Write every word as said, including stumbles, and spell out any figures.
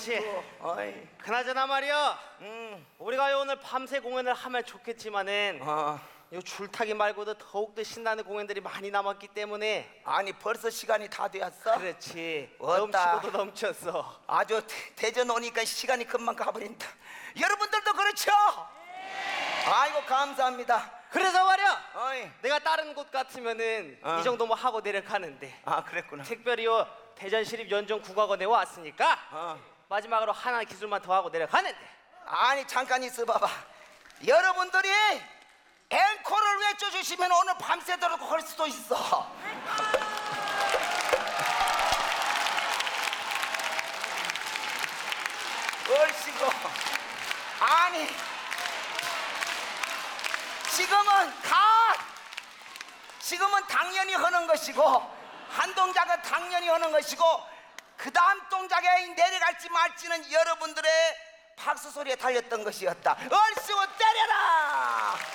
씨. 어이. 그나저나 말이야. 음. 우리가 오늘 밤새 공연을 하면 좋겠지만은 어. 이 줄타기 말고도 더욱더 신나는 공연들이 많이 남았기 때문에. 아니 벌써 시간이 다 되었어? 그렇지. 왔다. 넘치고도 넘쳤어. 아주 대- 대전 오니까 시간이 금방 가버린다. 여러분들도 그렇죠? 아이고 감사합니다. 그래서 말이야. 어이. 내가 다른 곳 같으면은 어. 이 정도만 하고 내려가는데 아 그랬구나. 특별히 요 대전시립연정국악원에 왔으니까 어. 마지막으로 하나 기술만 더 하고 내려가는데. 아니 잠깐 있어봐봐. 여러분들이 앵콜을 외쳐주시면 오늘 밤새도록 할 수도 있어. 얼씨구. 아니 지금은 가 지금은 당연히 하는 것이고 한 동작은 당연히 하는 것이고 그 다음 동작에 내려갈지 말지는 여러분들의 박수 소리에 달렸던 것이었다. 얼씨구 때려라.